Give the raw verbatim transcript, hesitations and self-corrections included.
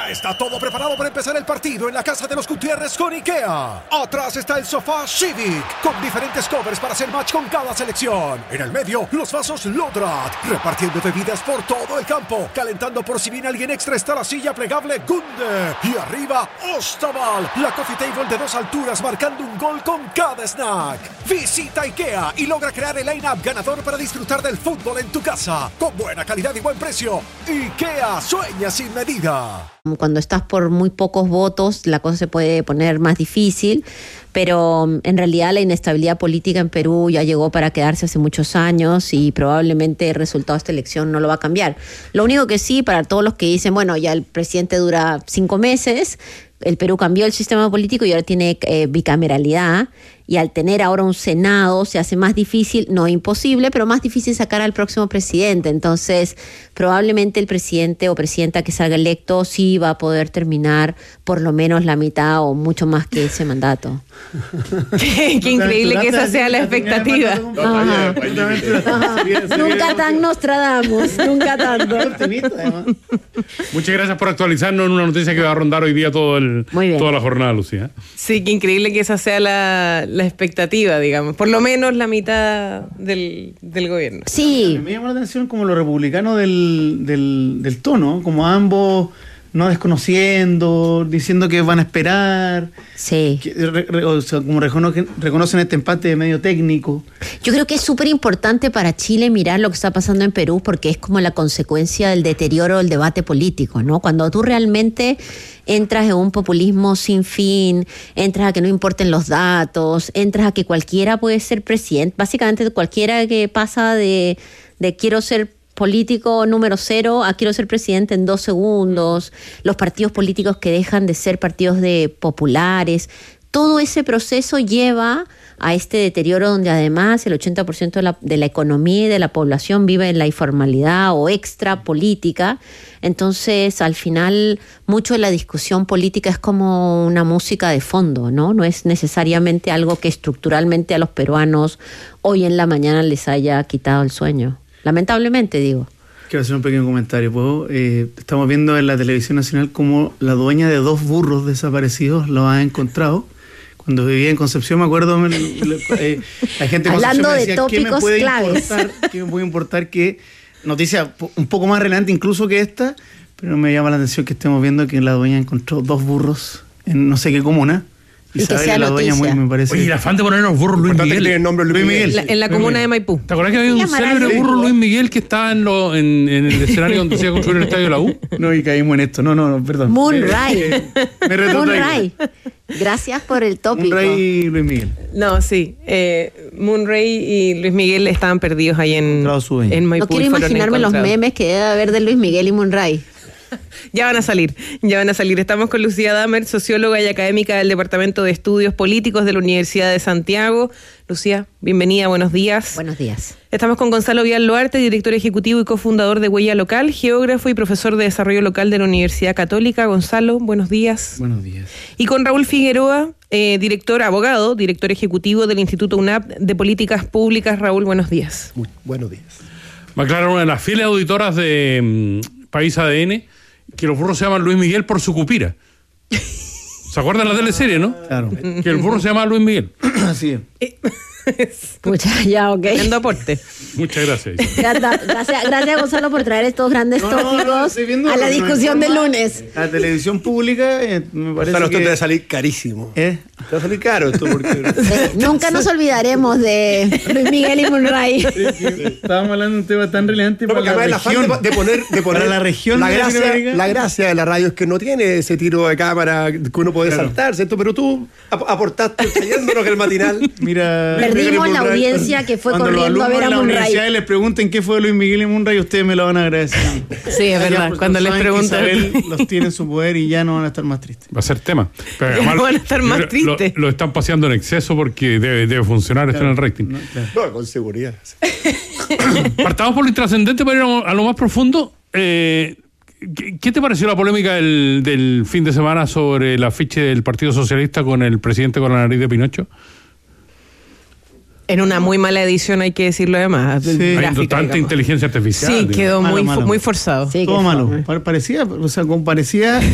Ya está todo preparado para empezar el partido en la casa de los Gutiérrez con IKEA. Atrás está el sofá Civic, con diferentes covers para hacer match con cada selección. En el medio, los vasos Lodrat, repartiendo bebidas por todo el campo. Calentando por si viene alguien extra está la silla plegable Gunde. Y arriba, Ostaval, la coffee table de dos alturas marcando un gol con cada snack. Visita IKEA y logra crear el line-up ganador para disfrutar del fútbol en tu casa. Con buena calidad y buen precio. IKEA, sueña sin medida. Cuando estás por muy pocos votos, la cosa se puede poner más difícil, pero en realidad la inestabilidad política en Perú ya llegó para quedarse hace muchos años y probablemente el resultado de esta elección no lo va a cambiar. Lo único que sí, para todos los que dicen, bueno, ya el presidente dura cinco meses, el Perú cambió el sistema político y ahora tiene eh, bicameralidad, y al tener ahora un Senado se hace más difícil, no imposible, pero más difícil sacar al próximo presidente. Entonces, probablemente el presidente o presidenta que salga electo sí va a poder terminar por lo menos la mitad o mucho más que ese mandato. Qué, qué increíble que esa sea la expectativa. Ajá. Ajá. Nunca tan Nostradamus, nunca tanto. Muchas gracias por actualizarnos en una noticia que va a rondar hoy día todo el, toda la jornada, Lucía. Sí, qué increíble que esa sea la, la expectativa, digamos. Por lo menos la mitad del, del gobierno. Sí. Me llama la atención como los republicanos del, del, del tono, como ambos no desconociendo, diciendo que van a esperar. Sí. Que, re, re, o sea, como reconocen, reconocen este empate de medio técnico. Yo creo que es súper importante para Chile mirar lo que está pasando en Perú, porque es como la consecuencia del deterioro del debate político, ¿no? Cuando tú realmente entras en un populismo sin fin, entras a que no importen los datos, entras a que cualquiera puede ser presidente, básicamente cualquiera que pasa de, de quiero ser político número cero a quiero ser presidente en dos segundos, los partidos políticos que dejan de ser partidos de populares, todo ese proceso lleva a este deterioro donde además el ochenta por ciento de la, de la economía y de la población vive en la informalidad o extra política. Entonces, al final, mucho de la discusión política es como una música de fondo, ¿no? No es necesariamente algo que estructuralmente a los peruanos hoy en la mañana les haya quitado el sueño. Lamentablemente, digo. Quiero hacer un pequeño comentario. ¿Puedo? Eh, estamos viendo en la televisión nacional cómo la dueña de dos burros desaparecidos lo ha encontrado. Cuando vivía en Concepción, me acuerdo, eh, la gente de Hablando Concepción me de decía, tópicos ¿qué me puede claves? importar? ¿Qué me puede importar que noticia un poco más relevante incluso que esta? Pero me llama la atención que estemos viendo que la dueña encontró dos burros en no sé qué comuna. Y, y que sea la noticia. Dueña muy, me parece. Oye, el afán de poner los burros Luis Miguel. El nombre Luis Miguel. La, en la Luis comuna Miguel. de Maipú. ¿Te acuerdas que había un célebre burro Luis Miguel que estaba en, lo, en, en el escenario donde se iba a construir el estadio de la U? No, y caímos en esto. No, no, no, perdón. Moonray. Eh, me Moonray. Gracias por el tópico. Moonray y Luis Miguel. No, sí. Eh, Moonray y Luis Miguel estaban perdidos ahí en, en Maipú. No quiero imaginarme los memes que debe haber de Luis Miguel y Moonray. Ya van a salir, ya van a salir. Estamos con Lucía Damer, socióloga y académica del Departamento de Estudios Políticos de la Universidad de Santiago. Lucía, bienvenida, buenos días. Buenos días. Estamos con Gonzalo Vial Loarte, director ejecutivo y cofundador de Huella Local, geógrafo y profesor de desarrollo local de la Universidad Católica. Gonzalo, buenos días. Buenos días. Y con Raúl Figueroa, eh, director, abogado, director ejecutivo del Instituto U N A P de Políticas Públicas. Raúl, buenos días. Muy buenos días. Me aclara una de las fieles auditoras de um, País A D N que los burros se llaman Luis Miguel por su cupira. ¿Se acuerdan la teleserie, no? Claro. Que el burro se llama Luis Miguel. Así es. Pucha, ya, ok. Tremendo aporte. Muchas gracias. Gracias, gracias, Gonzalo, por traer estos grandes No, no, no, tópicos estoy viendo a la que nos discusión del informa lunes. La televisión pública, eh, me O parece sea, esto que... te va a salir carísimo. ¿Eh? Te va a salir caro esto porque... Eh, nunca nos olvidaremos de Luis Miguel y Moonray. Estábamos hablando de un tema tan relevante No, para porque la además el región. afán de, de poner, de poner Para la región la de gracia, Latinoamérica. la gracia de la radio es que no tiene ese tiro de cámara que uno puede Claro. saltar, ¿cierto? Pero tú ap- aportaste trayéndonos el matinal. Mira, Perdimos la Moonray. audiencia que fue Cuando corriendo los a ver a alumnos en la Moonray. universidad les pregunten qué fue Luis Miguel y Moonray, ustedes me lo van a agradecer. Sí, es verdad. Ya, Cuando les saben que preguntan. Isabel los tiene en su poder y ya no van a estar más tristes. Va a ser tema. Pero Ya además, van a estar más lo- tristes. Lo, lo están paseando en exceso porque debe, debe funcionar esto en el rating. No, claro. No, con seguridad. Partamos por lo intrascendente para ir a, a lo más profundo. Eh, ¿qué, ¿Qué te pareció la polémica del, del fin de semana sobre el afiche del Partido Socialista con el presidente con la nariz de Pinocho? En una muy mala edición, hay que decirlo además. Sí. gráfica, Hay tanta digamos. inteligencia artificial. Sí, digamos. quedó Malo, muy, malo. muy forzado. Sí, Todo que malo. fue. Pa- Parecía, o sea, como parecía